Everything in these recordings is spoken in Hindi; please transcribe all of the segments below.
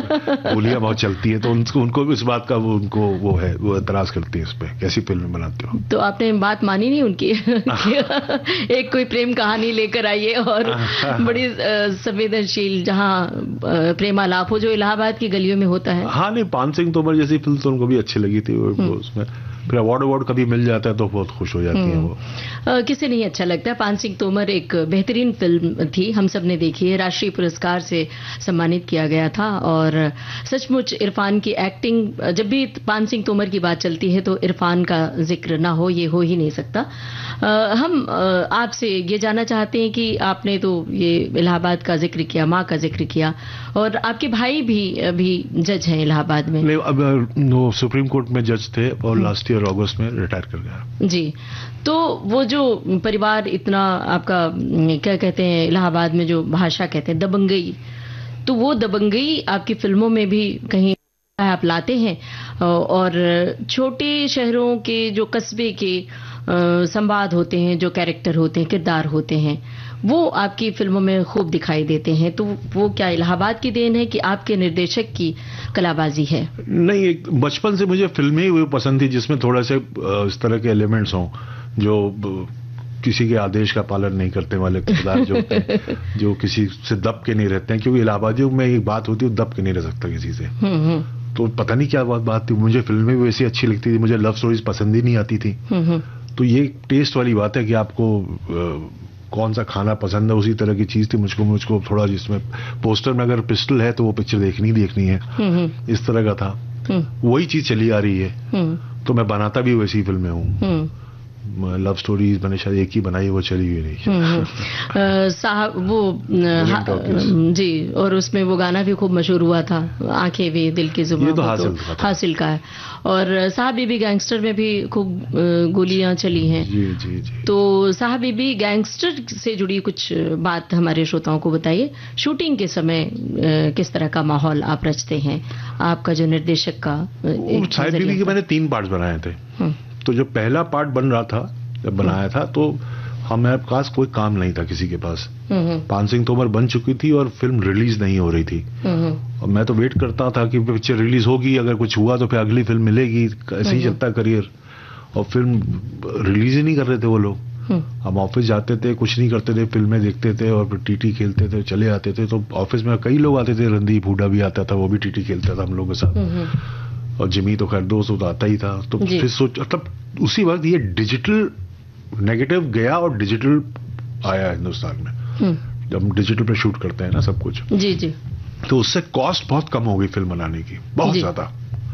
गोलियां बहुत चलती है, तो उनको भी इस बात का वो एतराज करती है इस पे, कैसी फिल्म बनाते हो। तो आपने बात मानी नहीं उनकी एक कोई प्रेम कहानी लेकर आइए और बड़ी संवेदनशील, जहाँ प्रेमालाप हो, जो इलाहाबाद की गलियों में होता है। हाँ नहीं, पान सिंह तोमर जैसी फिल्म तो उनको भी अच्छी लगी थी, उसमें फिर अवार्ड कभी मिल जाता है तो बहुत खुश हो जाती हैं वो। किसे नहीं अच्छा लगता है। पान सिंह तोमर एक बेहतरीन फिल्म थी, हम सब ने देखी है, राष्ट्रीय पुरस्कार से सम्मानित किया गया था। और सचमुच इरफान की एक्टिंग, जब भी पान सिंह तोमर की बात चलती है तो इरफान का जिक्र ना हो, ये हो ही नहीं सकता। हम आपसे ये जानना चाहते हैं कि आपने तो ये इलाहाबाद का जिक्र किया, माँ का जिक्र किया, और आपके भाई भी अभी जज हैं इलाहाबाद में। नहीं, अब वो सुप्रीम कोर्ट में जज थे और लास्ट ईयर अगस्त में रिटायर कर गया जी। तो वो जो परिवार इतना आपका, क्या कहते हैं इलाहाबाद में जो भाषा कहते हैं दबंगई, तो वो दबंगई आपकी फिल्मों में भी कहीं आप लाते हैं, और छोटे शहरों के जो कस्बे के संवाद होते हैं, जो कैरेक्टर होते हैं, किरदार होते हैं, वो आपकी फिल्मों में खूब दिखाई देते हैं। तो वो क्या इलाहाबाद की देन है कि आपके निर्देशक की कलाबाजी है? नहीं, बचपन से मुझे फिल्में ही वो पसंद थी जिसमें थोड़ा से इस तरह के एलिमेंट्स हों, जो किसी के आदेश का पालन नहीं करते वाले किरदार जो होते हैं, जो किसी से दब के नहीं रहते हैं, क्योंकि इलाहाबादियों में एक बात होती है, दब के नहीं रह सकता किसी से। तो पता नहीं क्या बात थी, मुझे फिल्में भी वैसी अच्छी लगती थी, मुझे लव स्टोरीज पसंद ही नहीं आती थी। तो ये टेस्ट वाली बात है कि आपको कौन सा खाना पसंद है, उसी तरह की चीज थी मुझको थोड़ा, जिसमें पोस्टर में अगर पिस्टल है तो वो पिक्चर देखनी है, इस तरह का था। वही चीज चली आ रही है, तो मैं बनाता भी वैसी फिल्में हूँ। लव स्टोरीज मैंने शायद एक ही बनाई, वो चली हुई नहीं। साहब वो जी, और उसमें वो गाना भी खूब मशहूर हुआ था, आंखें भी दिल की जुबान, ये तो हासिल का है। और साहब बीबी गैंगस्टर में भी खूब गोलियां चली हैं। जी। तो साहब बीबी गैंगस्टर से जुड़ी कुछ बात हमारे श्रोताओं को बताइए। शूटिंग के समय किस तरह का माहौल आप रचते हैं, आपका जो निर्देशक का? साहब बीबी के मैंने 3 पार्ट बनाए थे। तो जब पहला पार्ट बन रहा था, जब बनाया था, तो हमारे पास कोई काम नहीं था किसी के पास। पान सिंह तोमर बन चुकी थी और फिल्म रिलीज नहीं हो रही थी, और मैं तो वेट करता था कि पिक्चर रिलीज होगी, अगर कुछ हुआ तो फिर अगली फिल्म मिलेगी, ऐसे ही चलता करियर। और फिल्म रिलीज ही नहीं कर रहे थे वो लोग। हम ऑफिस जाते थे, कुछ नहीं करते थे, फिल्में देखते थे और फिर टीटी खेलते थे, चले आते थे। तो ऑफिस में कई लोग आते थे, रणदीप हुड्डा भी आता था, वो भी टीटी खेलता था हम लोगों के साथ, और जिमी तो खैर दोस्त तो आता ही था। तो फिर सोच, मतलब उसी वक्त ये डिजिटल नेगेटिव गया और डिजिटल आया हिंदुस्तान में। जब हम डिजिटल पे शूट करते हैं ना सब कुछ, जी, तो उससे कॉस्ट बहुत कम हो गई फिल्म बनाने की, बहुत ज्यादा।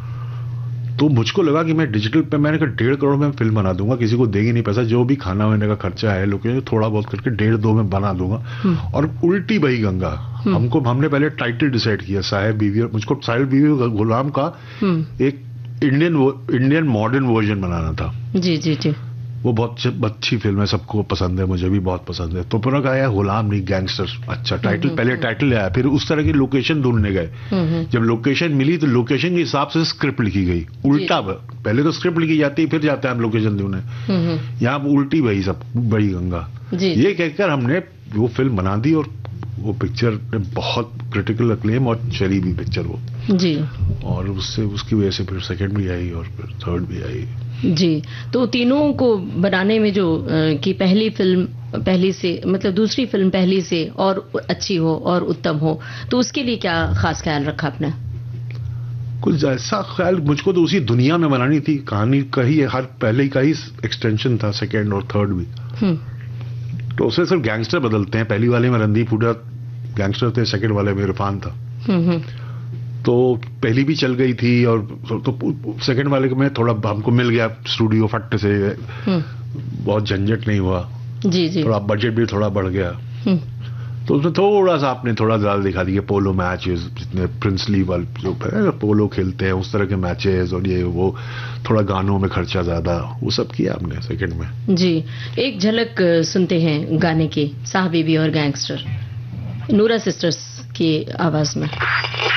तो मुझको लगा कि मैं डिजिटल पे, मैंने कहा 1.5 करोड़ में फिल्म बना दूंगा, किसी को देगी नहीं पैसा, जो भी खाना वाने का खर्चा है लोकेशन थोड़ा बहुत करके 1.5-2 में बना दूंगा। और उल्टी बही गंगा, हमने पहले टाइटल डिसाइड किया, साहिब बीवी, और मुझको साहिब बीवी गुलाम का एक इंडियन मॉडर्न वर्जन बनाना था। जी। वो बहुत अच्छी फिल्म है, सबको पसंद है, मुझे भी बहुत पसंद है। तो पूरा कहा गुलाम नहीं, गैंगस्टर। अच्छा टाइटल, पहले टाइटल आया, फिर उस तरह की लोकेशन ढूंढने गए। जब लोकेशन मिली तो लोकेशन के हिसाब से स्क्रिप्ट लिखी गई, उल्टा। पहले तो स्क्रिप्ट लिखी जाती है, फिर जाते हैं हम लोकेशन ढूंढने। यहाँ उल्टी बही सब, बड़ी गंगा। ये कहकर हमने वो फिल्म बना दी, और वो पिक्चर ने बहुत क्रिटिकल अक्लेम और चली भी पिक्चर वो जी। और उसकी वजह से फिर सेकंड भी आई और फिर थर्ड भी आई जी। तो तीनों को बनाने में जो कि पहली फिल्म पहली से, मतलब दूसरी फिल्म पहली से और अच्छी हो और उत्तम हो, तो उसके लिए क्या खास ख्याल रखा आपने? कुछ ऐसा ख्याल, मुझको तो उसी दुनिया में बनानी थी, कहानी का ही हर पहले का ही एक्सटेंशन था, सेकेंड और थर्ड भी। तो उससे सिर्फ गैंगस्टर बदलते हैं, पहली वाले में रणदीप हुड्डा गैंगस्टर थे, सेकंड वाले में इरफान था। तो पहली भी चल गई थी, और तो सेकंड वाले में थोड़ा हमको मिल गया स्टूडियो फट से, बहुत झंझट नहीं हुआ। जी। थोड़ा बजट भी थोड़ा बढ़ गया, तो उसमें थोड़ा सा आपने थोड़ा ज्यादा दिखा दिया, पोलो मैचेस, जितने प्रिंसली वाले जो पोलो खेलते हैं उस तरह के मैचेस, और ये वो थोड़ा गानों में खर्चा ज्यादा, वो सब किया आपने सेकंड में। जी। एक झलक सुनते हैं गाने की, साहब बीबी और गैंगस्टर, नूरा सिस्टर्स की आवाज में।